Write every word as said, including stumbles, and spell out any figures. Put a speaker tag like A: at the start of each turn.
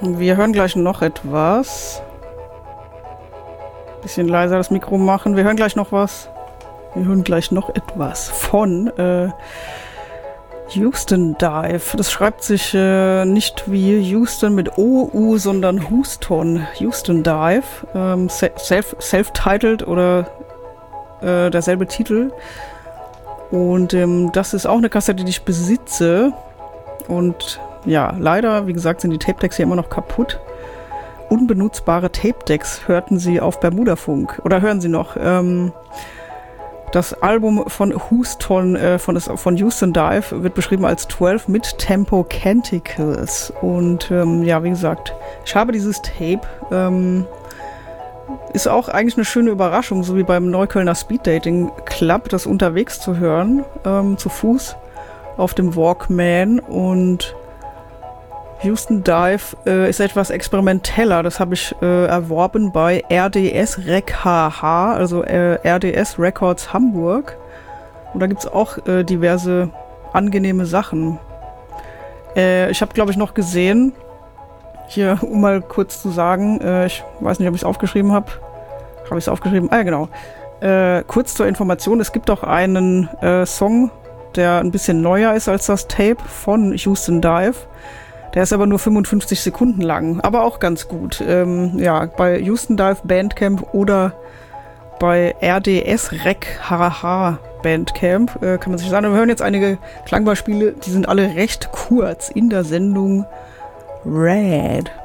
A: Wir hören gleich noch etwas. Bisschen leiser das Mikro machen. Wir hören gleich noch was. Wir hören gleich noch etwas von äh, Houston Dive. Das schreibt sich äh, nicht wie Houston mit O U, sondern Houston. Houston Dive. Ähm, self, self-titled oder äh, derselbe Titel. Und ähm, das ist auch eine Kassette, die ich besitze. Und ja, leider, wie gesagt, sind die Tape-Decks hier immer noch kaputt. Unbenutzbare Tape-Decks hörten sie auf Bermudafunk. Oder hören sie noch. Ähm, das Album von Houston, äh, von, von Houston Dive wird beschrieben als zwölf Mid-Tempo Canticles. Und ähm, ja, wie gesagt, ich habe dieses Tape. Ähm, ist auch eigentlich eine schöne Überraschung, so wie beim Neuköllner Speed Dating Club, das unterwegs zu hören, ähm, zu Fuß auf dem Walkman. Und Houston Dive äh, ist etwas experimenteller. Das habe ich äh, erworben bei R D S Rec H H, also äh, R D S Records Hamburg. Und da gibt es auch äh, diverse angenehme Sachen. Äh, ich habe, glaube ich, noch gesehen, hier, um mal kurz zu sagen, äh, ich weiß nicht, ob ich es aufgeschrieben habe. Habe ich es aufgeschrieben? Ah ja, genau. Äh, kurz zur Information, es gibt auch einen äh, Song, der ein bisschen neuer ist als das Tape von Houston Dive. Der ist aber nur fünfundfünfzig Sekunden lang, aber auch ganz gut. Ähm, ja, bei Houston Dive Bandcamp oder bei R D S Rec H H Bandcamp äh, kann man sich sagen. Wir hören jetzt einige Klangbeispiele, die sind alle recht kurz in der Sendung Red.